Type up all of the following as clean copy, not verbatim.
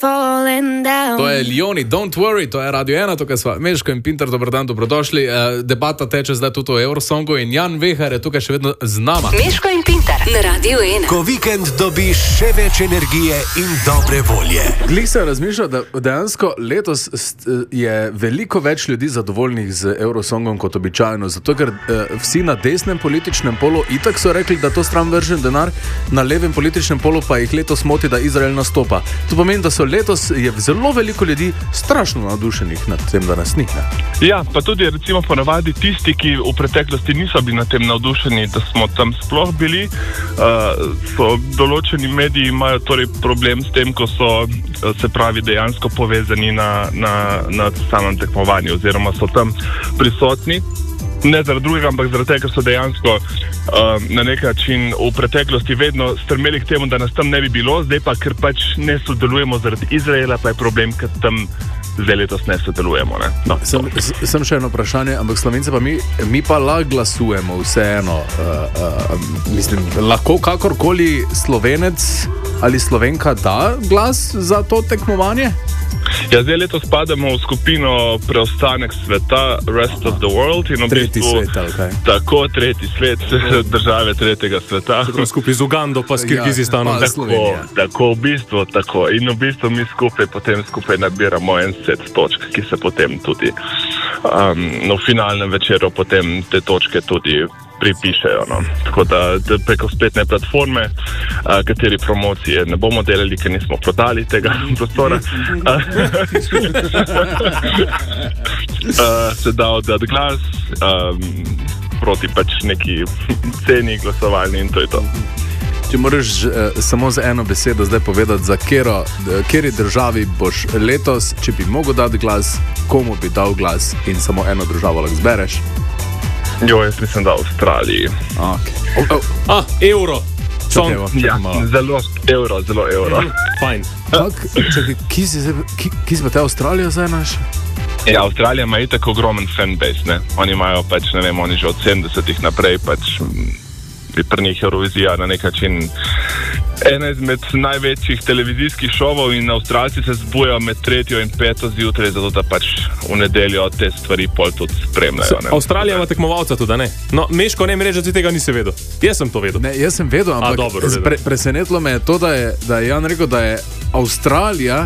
falling down. To je Lioni, Don't Worry, to je Radio 1, tukaj sva Meško in Pinter, dober dan, dobrodošli. Debata teče zdaj tudi o Eurosongu in Jan Vehar je tukaj še vedno z nama. Meško in Pinter na Radio 1. Ko vikend dobiš še več energije in dobre volje. Glih se razmišlja, da dejansko letos je veliko več ljudi zadovoljnih z Eurosongom kot običajno, zato ker vsi na desnem političnem polu itak so rekli, da to stran vržen denar, na levem političnem polu pa jih letos moti, da Izrael nastopa. To pomeni, da so letos je zelo veliko ljudi strašno navdušenih nad tem, da nas ni. Ja, pa tudi recimo ponavadi tisti, ki v preteklosti niso bili na tem navdušeni, da smo tam sploh bili, so določeni mediji imajo torej problem s tem, ko so se pravi dejansko povezani na samem tekmovanju oziroma so tam prisotni. Ne zaradi drugega, ampak zaradi tega, ker so dejansko na nek način v preteklosti vedno strmeli k temu, da nas tam ne bi bilo, zdaj pa, ker pač ne sodelujemo zaradi Izraela, pa je problem, ker tam zdaj letos ne sodelujemo. Ne? No, sem še eno vprašanje, ampak Slovenci pa mi pa lahko glasujemo vseeno. Mislim, lahko kakorkoli Slovenec ali Slovenka da glas za to tekmovanje? Ja, zdaj letos spadamo v skupino preostanek sveta, Rest of the World. In tretji svet, ali kaj? Tako, tretji svet, države tretjega sveta. Tako skupaj z Ugando pa s Kirgizistanom. Tako, v bistvu tako. In v bistvu mi potem skupaj nabiramo en set točk, ki se potem tudi v finalnem večeru potem te točke tudi pripišejo. No. Tako da preko spletne platforme, kateri promocije ne bomo delali, ker nismo prodali tega prostora, se da oddati glas proti pač neki ceni glasovalni in to je to. Če moraš samo z eno besedo zdaj povedati, za kateri državi boš letos, če bi mogel dati glas, komu bi dal glas in samo eno državo lahko zbereš? Jaz mislim, da v Avstraliji. Okay. Euro. Ja, zelo euro. Fajn. Čakaj, kje si pa te Avstralija zdaj naš? Ja, Avstralija ima itak ogromen fanbase, ne. Oni imajo pač, ne vem, oni že od 70-ih naprej pač pri njih Eurovizija na nek način ena izmed največjih televizijskih šovov in Avstralci se zbujajo med 3. in 5. zjutraj, zato da pač v nedeljo te stvari pol tudi spremljajo. Avstralija ima tekmovalca tudi, ne? No, Meško, ne mi reči, da ti tega nisi vedel. Jaz sem to vedel. Ne, jaz sem vedel, ampak presenetilo me je to, da je Jan rekel, da je Avstralija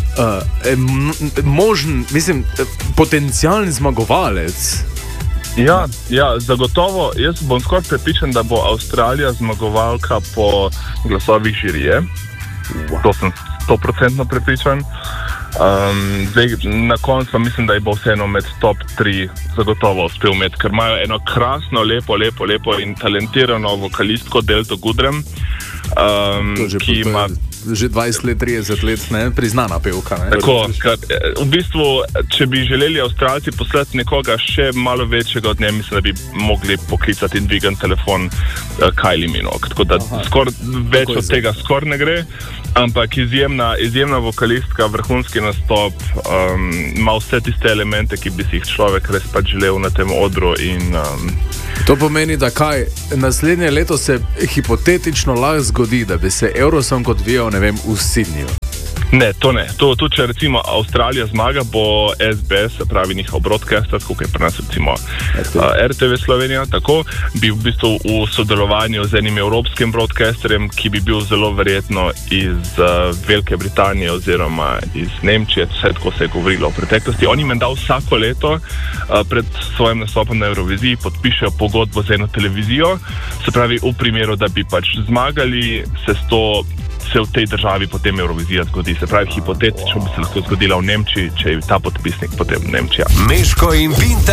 možen, mislim, potencialni zmagovalec. Ja, zagotovo. Jaz bom skoraj prepričan, da bo Avstralija zmagovalka po glasovih žirije. To sem 100% prepričan. Zdaj, na koncu pa mislim, da je bo vseeno med top 3 zagotovo uspel imeti, ker imajo eno krasno, lepo in talentirano vokalistko Delto Goodrem, ki ima že 20 let, 30 let, ne, priznana pevka. Ne? Tako, v bistvu, če bi želeli Avstralci poslati nekoga še malo večjega od nje, mislim, da bi mogli poklicati in dvigati telefon Kylie Minogue. Tako da več od tega skoraj ne gre, ampak izjemna vokalistka, vrhunski nastop, ima vse tiste elemente, ki bi si jih človek res pač želel na tem odru in to pomeni, da kaj naslednje leto se hipotetično lahko zgodi, da bi se Eurosong odvijal, ne vem, v Sydneyju. Ne, to ne. To, če recimo Avstralija zmaga, bo SBS, se pravi njihov broadcaster, tako je pri nas recimo RTV Slovenija, tako bi v bistvu v sodelovanju z enim evropskim broadcasterjem, ki bi bil zelo verjetno iz Velike Britanije oziroma iz Nemčije, vse tako se je govorilo v preteklosti. Oni menda vsako leto pred svojim nastopom na Euroviziji podpišejo pogodbo z eno televizijo, se pravi v primeru, da bi pač zmagali, se v tej državi potem Eurovizija zgodi. Se pravi, hipotetično bi se lahko zgodila v Nemčiji, če je ta podpisnik potem Nemčija. Meško in Pinter.